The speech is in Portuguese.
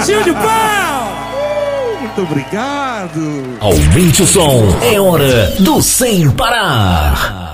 Brasil de pau! Muito obrigado. Aumente o som, é hora do Sem Parar.